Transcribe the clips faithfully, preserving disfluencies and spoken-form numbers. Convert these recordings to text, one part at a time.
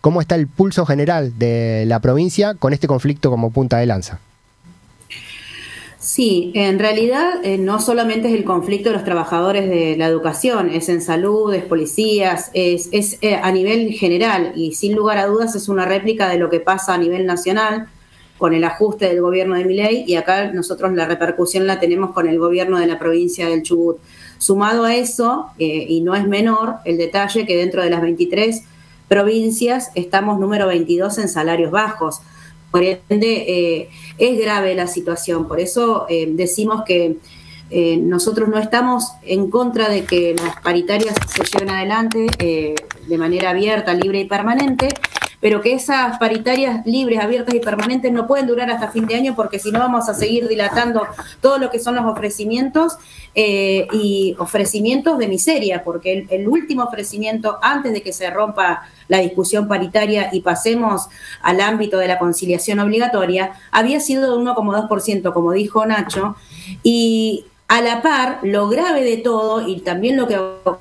¿Cómo está el pulso general de la provincia con este conflicto como punta de lanza? Sí, en realidad eh, no solamente es el conflicto de los trabajadores de la educación, es en salud, es policías, es, es eh, a nivel general y sin lugar a dudas es una réplica de lo que pasa a nivel nacional con el ajuste del gobierno de Milei, y acá nosotros la repercusión la tenemos con el gobierno de la provincia del Chubut. Sumado a eso, eh, y no es menor el detalle que dentro de las veintitrés provincias estamos número veintidós en salarios bajos. Por ende, eh, es grave la situación. Por eso eh, decimos que eh, nosotros no estamos en contra de que las paritarias se lleven adelante eh, de manera abierta, libre y permanente, pero que esas paritarias libres, abiertas y permanentes no pueden durar hasta fin de año, porque si no vamos a seguir dilatando todo lo que son los ofrecimientos eh, y ofrecimientos de miseria, porque el, el último ofrecimiento antes de que se rompa la discusión paritaria y pasemos al ámbito de la conciliación obligatoria, había sido de uno coma dos por ciento, como dijo Nacho, y a la par, lo grave de todo, y también lo que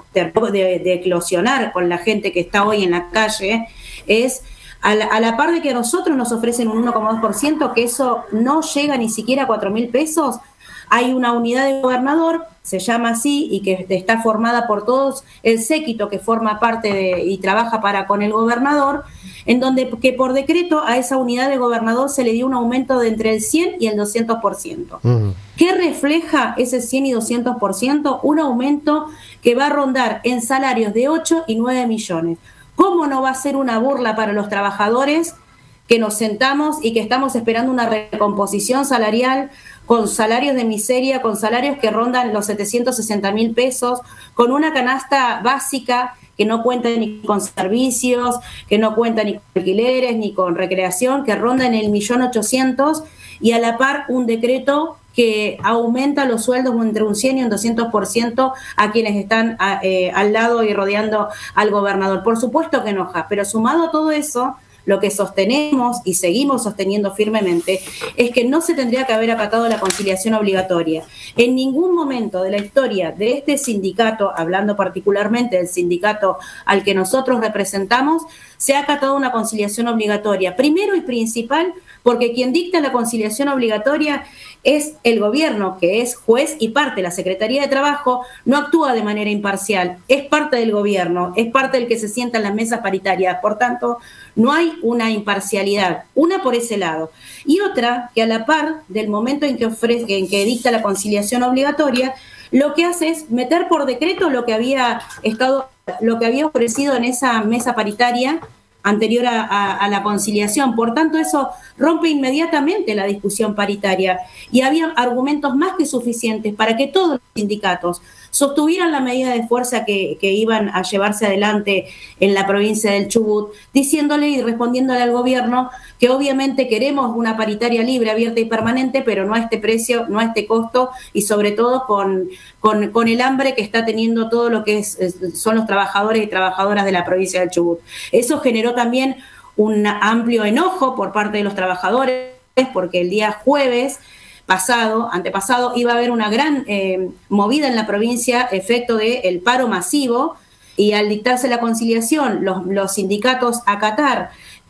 de, de eclosionar con la gente que está hoy en la calle, es a la, a la par de que a nosotros nos ofrecen un uno coma dos por ciento, que eso no llega ni siquiera a cuatro mil pesos, hay una unidad de gobernador, se llama así, y que está formada por todos el séquito que forma parte de, y trabaja para con el gobernador, en donde que por decreto a esa unidad de gobernador se le dio un aumento de entre el cien y el doscientos por ciento. Uh-huh. ¿Qué refleja ese cien y doscientos por ciento? Un aumento que va a rondar en salarios de ocho y nueve millones. ¿Cómo no va a ser una burla para los trabajadores que nos sentamos y que estamos esperando una recomposición salarial con salarios de miseria, con salarios que rondan los setecientos sesenta mil pesos, con una canasta básica que no cuenta ni con servicios, que no cuenta ni con alquileres, ni con recreación, que ronda en el millón ochocientos, y a la par un decreto que aumenta los sueldos entre un cien y un doscientos por ciento a quienes están a, eh, al lado y rodeando al gobernador? Por supuesto que enoja, pero sumado a todo eso, lo que sostenemos y seguimos sosteniendo firmemente es que no se tendría que haber acatado la conciliación obligatoria. En ningún momento de la historia de este sindicato, hablando particularmente del sindicato al que nosotros representamos, se ha acatado una conciliación obligatoria. Primero y principal, porque quien dicta la conciliación obligatoria es el gobierno, que es juez y parte. La Secretaría de Trabajo no actúa de manera imparcial, es parte del gobierno, es parte del que se sienta en las mesas paritarias. Por tanto, no hay una imparcialidad, una por ese lado. Y otra, que a la par del momento en que, ofrece, en que dicta la conciliación obligatoria, lo que hace es meter por decreto lo que había estado, lo que había ofrecido en esa mesa paritaria anterior a, a, a la conciliación. Por tanto, eso rompe inmediatamente la discusión paritaria, y había argumentos más que suficientes para que todos los sindicatos sostuvieran la medida de fuerza que, que iban a llevarse adelante en la provincia del Chubut, diciéndole y respondiéndole al gobierno que obviamente queremos una paritaria libre, abierta y permanente, pero no a este precio, no a este costo, y sobre todo con, con, con el hambre que está teniendo todo lo que es, son los trabajadores y trabajadoras de la provincia del Chubut. Eso generó también un amplio enojo por parte de los trabajadores, porque el día jueves pasado, antepasado, iba a haber una gran eh, movida en la provincia, efecto del paro masivo, y al dictarse la conciliación, los, los sindicatos acatar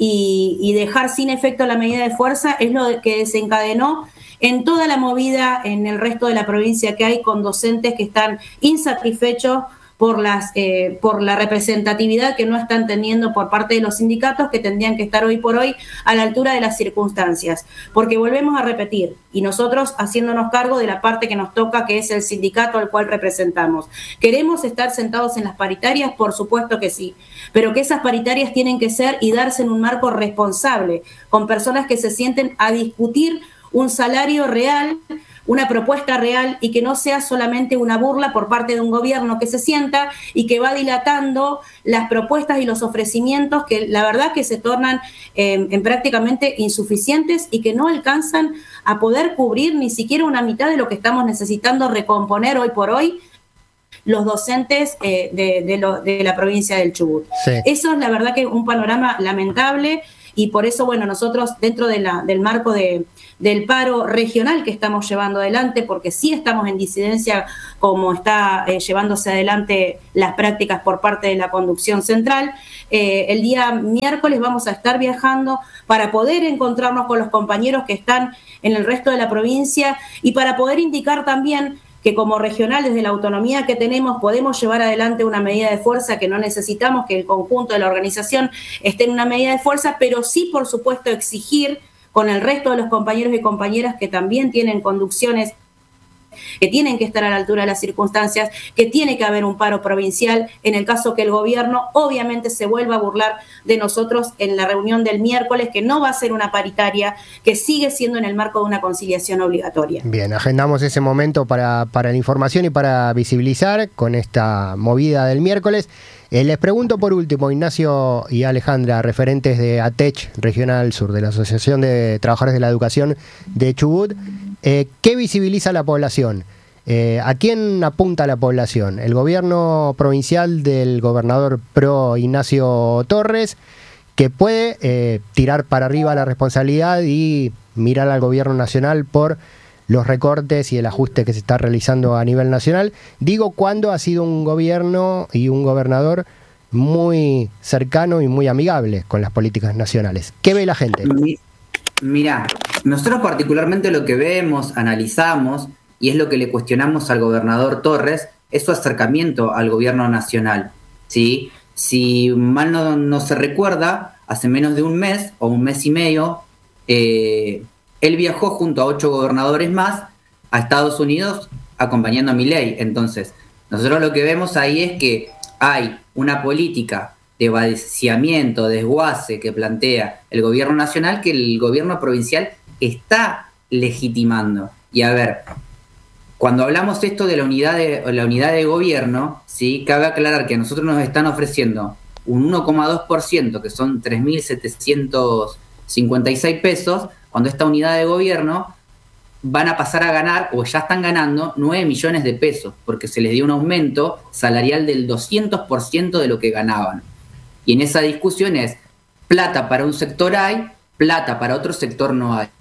y, y dejar sin efecto la medida de fuerza es lo que desencadenó en toda la movida en el resto de la provincia que hay, con docentes que están insatisfechos por las eh, por la representatividad que no están teniendo por parte de los sindicatos, que tendrían que estar hoy por hoy a la altura de las circunstancias. Porque volvemos a repetir, y nosotros haciéndonos cargo de la parte que nos toca, que es el sindicato al cual representamos. ¿Queremos estar sentados en las paritarias? Por supuesto que sí, pero que esas paritarias tienen que ser y darse en un marco responsable, con personas que se sienten a discutir un salario real, una propuesta real, y que no sea solamente una burla por parte de un gobierno que se sienta y que va dilatando las propuestas y los ofrecimientos que la verdad que se tornan eh, en prácticamente insuficientes y que no alcanzan a poder cubrir ni siquiera una mitad de lo que estamos necesitando recomponer hoy por hoy los docentes eh, de, de, lo, de la provincia del Chubut. Sí. Eso es la verdad que un panorama lamentable. y por eso, bueno, nosotros dentro de la, del marco de, del paro regional que estamos llevando adelante, porque sí estamos en disidencia como está eh, llevándose adelante las prácticas por parte de la conducción central, eh, el día miércoles vamos a estar viajando para poder encontrarnos con los compañeros que están en el resto de la provincia y para poder indicar también que como regional, desde la autonomía que tenemos, podemos llevar adelante una medida de fuerza, que no necesitamos que el conjunto de la organización esté en una medida de fuerza, pero sí, por supuesto, exigir con el resto de los compañeros y compañeras que también tienen conducciones, que tienen que estar a la altura de las circunstancias, que tiene que haber un paro provincial en el caso que el gobierno obviamente se vuelva a burlar de nosotros en la reunión del miércoles, que no va a ser una paritaria, que sigue siendo en el marco de una conciliación obligatoria. Bien, agendamos ese momento para, para la información y para visibilizar con esta movida del miércoles. Eh, les pregunto por último, Ignacio y Alejandra, referentes de ATECH Regional Sur, de la Asociación de Trabajadores de la Educación de Chubut, eh, ¿qué visibiliza la población? Eh, ¿A quién apunta la población? ¿El gobierno provincial del gobernador pro Ignacio Torres, que puede eh, tirar para arriba la responsabilidad y mirar al gobierno nacional por los recortes y el ajuste que se está realizando a nivel nacional? Digo, cuando ha sido un gobierno y un gobernador muy cercano y muy amigable con las políticas nacionales. ¿Qué ve la gente? Mirá, nosotros particularmente lo que vemos, analizamos, y es lo que le cuestionamos al gobernador Torres, es su acercamiento al gobierno nacional, ¿sí? Si mal no, no se recuerda, hace menos de un mes o un mes y medio, eh, él viajó junto a ocho gobernadores más a Estados Unidos acompañando a Milei. Entonces, nosotros lo que vemos ahí es que hay una política de vaciamiento, desguace que plantea el gobierno nacional que el gobierno provincial está legitimando. Y a ver, cuando hablamos esto de la unidad de, la unidad de gobierno, ¿sí? Cabe aclarar que a nosotros nos están ofreciendo un uno coma dos por ciento, que son tres mil setecientos cincuenta y seis pesos, cuando esta unidad de gobierno van a pasar a ganar, o ya están ganando, nueve millones de pesos, porque se les dio un aumento salarial del doscientos por ciento de lo que ganaban. Y en esa discusión es, plata para un sector hay, plata para otro sector no hay.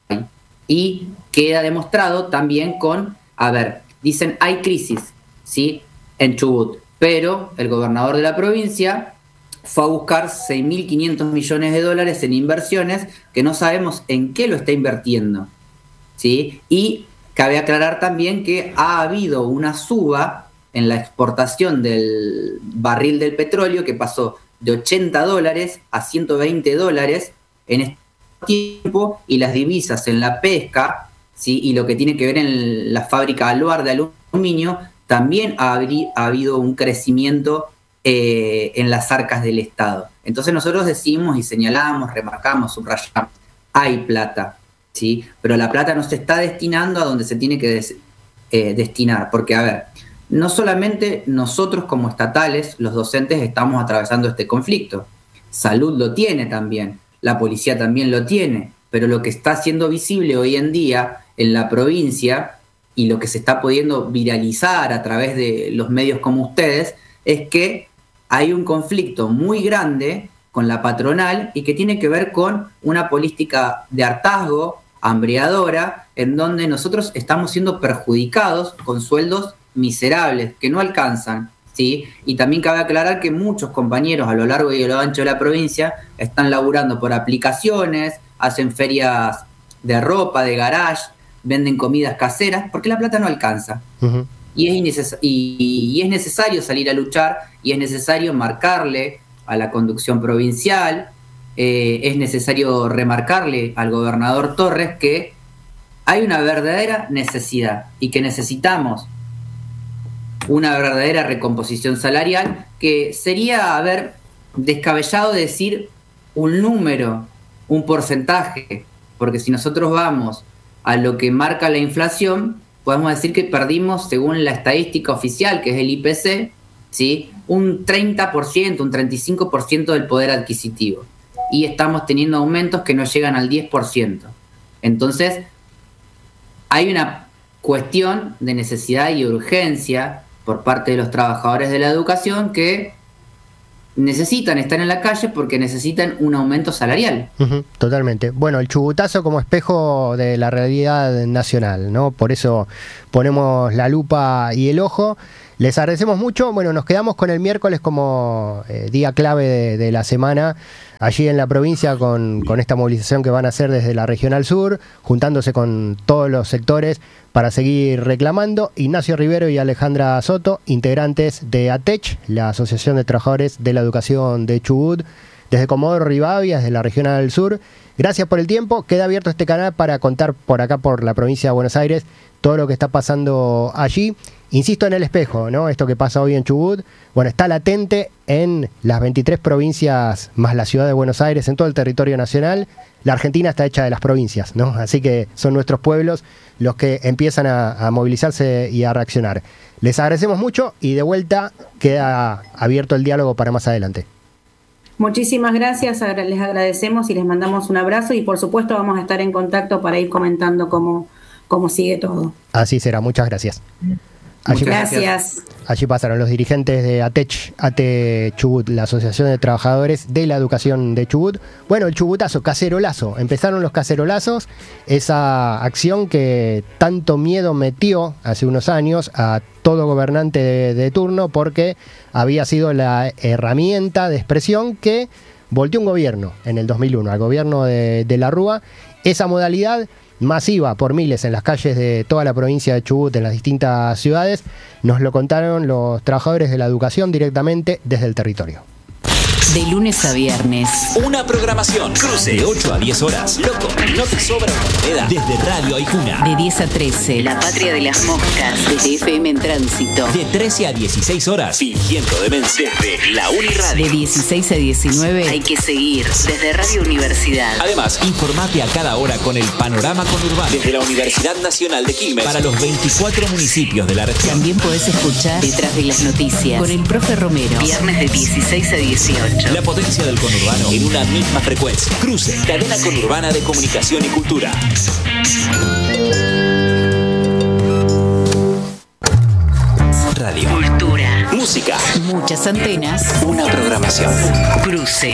Y queda demostrado también con, a ver, dicen hay crisis, ¿sí? En Chubut, pero el gobernador de la provincia fue a buscar seis mil quinientos millones de dólares en inversiones que no sabemos en qué lo está invirtiendo, ¿sí? Y cabe aclarar también que ha habido una suba en la exportación del barril del petróleo que pasó de ochenta dólares a ciento veinte dólares en este tiempo, y las divisas en la pesca, ¿sí? Y lo que tiene que ver en la fábrica Aluar de aluminio, también ha, ha habido un crecimiento eh, en las arcas del Estado. Entonces nosotros decimos y señalamos, remarcamos, subrayamos, hay plata, ¿sí? Pero la plata no se está destinando a donde se tiene que des, eh, destinar, porque a ver, no solamente nosotros como estatales, los docentes, estamos atravesando este conflicto. Salud lo tiene también, la policía también lo tiene, pero lo que está siendo visible hoy en día en la provincia y lo que se está pudiendo viralizar a través de los medios como ustedes es que hay un conflicto muy grande con la patronal y que tiene que ver con una política de hartazgo, hambreadora, en donde nosotros estamos siendo perjudicados con sueldos miserables que no alcanzan, ¿sí? Y también cabe aclarar que muchos compañeros a lo largo y a lo ancho de la provincia están laburando por aplicaciones, hacen ferias de ropa, de garage, venden comidas caseras, porque la plata no alcanza. Uh-huh. Y es, inneces- y, y es necesario salir a luchar, y es necesario marcarle a la conducción provincial, eh, es necesario remarcarle al gobernador Torres que hay una verdadera necesidad y que necesitamos una verdadera recomposición salarial, que sería haber descabellado decir un número, un porcentaje, porque si nosotros vamos a lo que marca la inflación, podemos decir que perdimos, según la estadística oficial, que es el I P C, ¿sí? un treinta por ciento, un treinta y cinco por ciento del poder adquisitivo. Y estamos teniendo aumentos que no llegan al diez por ciento. Entonces, hay una cuestión de necesidad y urgencia por parte de los trabajadores de la educación que necesitan estar en la calle porque necesitan un aumento salarial. Uh-huh, totalmente. Bueno, el chubutazo como espejo de la realidad nacional, ¿no? Por eso ponemos la lupa y el ojo. Les agradecemos mucho. Bueno, nos quedamos con el miércoles como eh, día clave de, de la semana, allí en la provincia con, con esta movilización que van a hacer desde la Regional Sur, juntándose con todos los sectores para seguir reclamando. Ignacio Rivero y Alejandra Soto, integrantes de ATECH, la Asociación de Trabajadores de la Educación de Chubut, desde Comodoro Rivadavia, desde la Regional Sur. Gracias por el tiempo. Queda abierto este canal para contar por acá, por la provincia de Buenos Aires, todo lo que está pasando allí. Insisto en el espejo, ¿no? Esto que pasa hoy en Chubut, bueno, está latente en las veintitrés provincias más la ciudad de Buenos Aires, en todo el territorio nacional. La Argentina está hecha de las provincias, ¿no? Así que son nuestros pueblos los que empiezan a, a movilizarse y a reaccionar. Les agradecemos mucho y de vuelta queda abierto el diálogo para más adelante. Muchísimas gracias, les agradecemos y les mandamos un abrazo y por supuesto vamos a estar en contacto para ir comentando cómo, cómo sigue todo. Así será, muchas gracias. Allí, gracias. Allí pasaron los dirigentes de ATECH, ATE Chubut, la Asociación de Trabajadores de la Educación de Chubut. Bueno, el chubutazo, cacerolazo. Empezaron los cacerolazos, esa acción que tanto miedo metió hace unos años a todo gobernante de, de turno porque había sido la herramienta de expresión que volteó un gobierno en el dos mil uno, al gobierno de, de la Rúa. Esa modalidad masiva por miles en las calles de toda la provincia de Chubut, en las distintas ciudades, nos lo contaron los trabajadores de la educación directamente desde el territorio. De lunes a viernes. Una programación. Cruce de ocho a diez horas. Loco, no te sobra una moneda. Desde Radio Aijuna. De diez a trece. La Patria de las Moscas. Desde F M en Tránsito. De trece a dieciséis horas. Fingiendo demencia. Desde la Uniradio. De dieciséis a diecinueve. Hay que seguir. Desde Radio Universidad. Además, informate a cada hora con el panorama conurbano. Desde la Universidad Nacional de Quilmes. Para los veinticuatro municipios de la región. También podés escuchar Detrás de las Noticias. Con el profe Romero. Viernes de dieciséis a dieciocho. La potencia del conurbano en una misma frecuencia. Cruce, cadena conurbana de comunicación y cultura. Radio. Cultura. Música. Muchas antenas. Una programación. Cruce.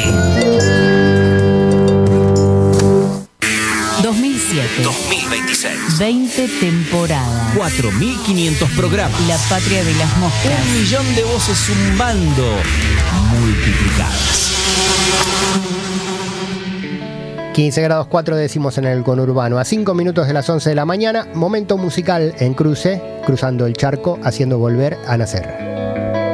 dos mil siete. dos mil veintiséis. veinte temporadas. cuatro mil quinientos programas. La Patria de las Moscas. Un millón de voces zumbando. Multiplicadas. quince grados cuatro décimos en el conurbano. A cinco minutos de las once de la mañana, momento musical en Cruce, cruzando el charco, haciendo volver a nacer.